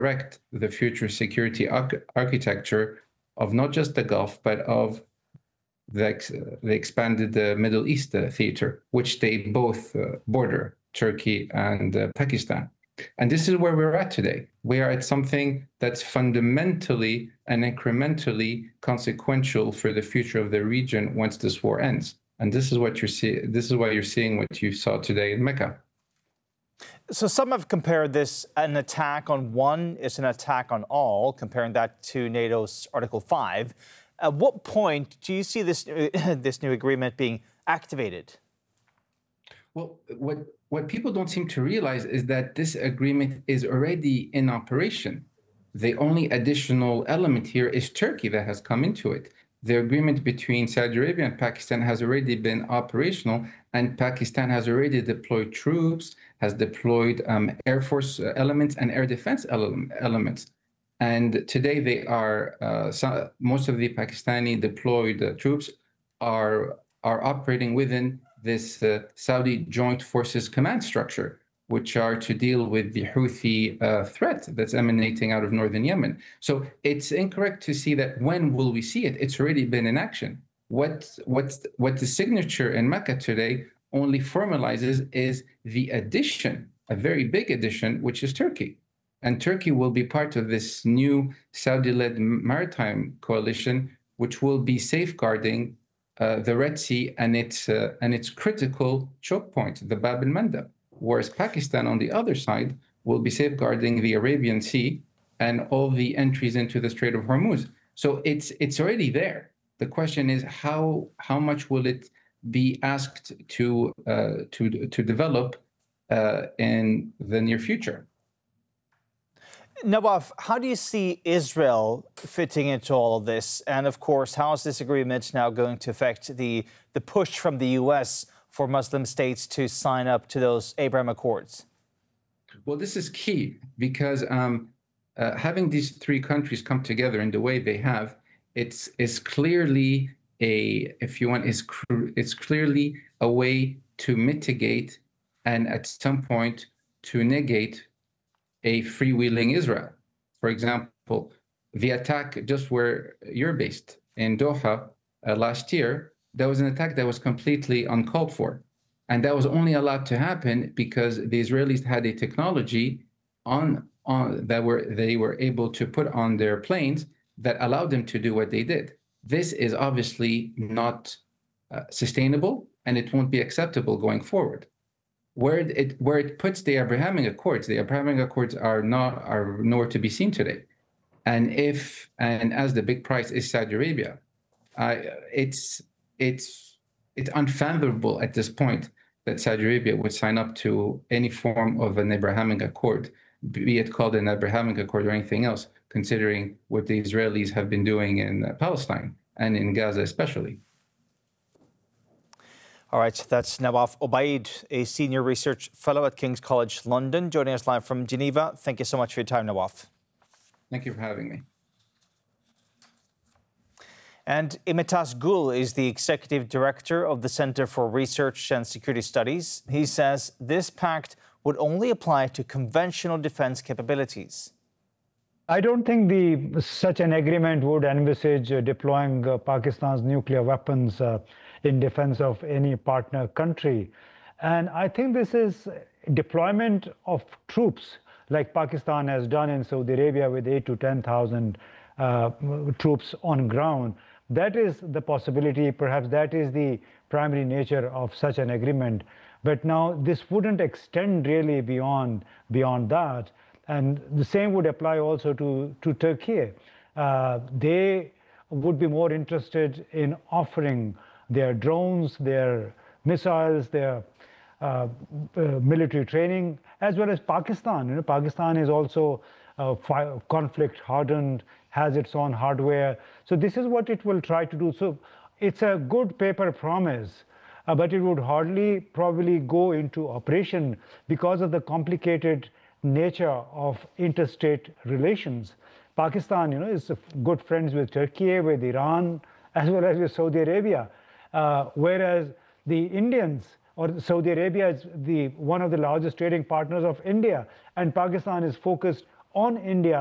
direct the future security architecture of not just the Gulf, but of the expanded Middle East theater, which they both border, Turkey and Pakistan. And this is where we're at today. We are at something that's fundamentally and incrementally consequential for the future of the region once this war ends. And this is what you're seeing. This is why you're seeing what you saw today in Mecca. So some have compared this an attack on one is an attack on all, comparing that to NATO's Article 5. At what point do you see this this new agreement being activated? Well, what people don't seem to realize is that this agreement is already in operation. The only additional element here is Turkey that has come into it. The agreement between Saudi Arabia and Pakistan has already been operational, and Pakistan has already deployed troops, has deployed Air Force elements and air defense elements. And today they are, most of the Pakistani deployed troops are operating within this Saudi Joint Forces Command structure, which are to deal with the Houthi threat that's emanating out of northern Yemen. So it's incorrect to see that when will we see it? It's already been in action. What the signature in Mecca today only formalizes is the addition, a very big addition, which is Turkey. And Turkey will be part of this new Saudi-led maritime coalition, which will be safeguarding the Red Sea and its critical choke point, the Bab el-Mandeb. Whereas Pakistan, on the other side, will be safeguarding the Arabian Sea and all the entries into the Strait of Hormuz. So it's already there. The question is how much will it be asked to develop in the near future? Nawaf, how do you see Israel fitting into all of this? And of course, how is this agreement now going to affect the push from the U.S. for Muslim states to sign up to those Abraham Accords? Well, this is key because having these three countries come together in the way they have, it's clearly it's clearly a way to mitigate and at some point to negate a freewheeling Israel. For example, the attack just where you're based in Doha last year, that was an attack that was completely uncalled for. And that was only allowed to happen because the Israelis had a technology they were able to put on their planes that allowed them to do what they did. This is obviously not sustainable, and it won't be acceptable going forward. Where it puts the Abrahamic Accords are nowhere to be seen today. And as the big price is Saudi Arabia, it's unfathomable at this point that Saudi Arabia would sign up to any form of an Abrahamic Accord, be it called an Abrahamic Accord or anything else, considering what the Israelis have been doing in Palestine and in Gaza especially. All right, that's Nawaf Obaid, a senior research fellow at King's College London, joining us live from Geneva. Thank you so much for your time, Nawaf. Thank you for having me. And Imitas Gul is the executive director of the Center for Research and Security Studies. He says this pact would only apply to conventional defense capabilities. I don't think such an agreement would envisage deploying Pakistan's nuclear weapons in defense of any partner country. And I think this is deployment of troops like Pakistan has done in Saudi Arabia with 8,000 to 10,000 troops on ground. That is the possibility, perhaps that is the primary nature of such an agreement. But now this wouldn't extend really beyond that. And the same would apply also to Turkey. They would be more interested in offering their drones, their missiles, their military training, as well as Pakistan. You know, Pakistan is also conflict hardened, has its own hardware. So this is what it will try to do. So it's a good paper promise, but it would hardly probably go into operation because of the complicated nature of interstate relations. Pakistan, is good friends with Turkey, with Iran, as well as with Saudi Arabia. Whereas the Indians, or Saudi Arabia is one of the largest trading partners of India, and Pakistan is focused on India.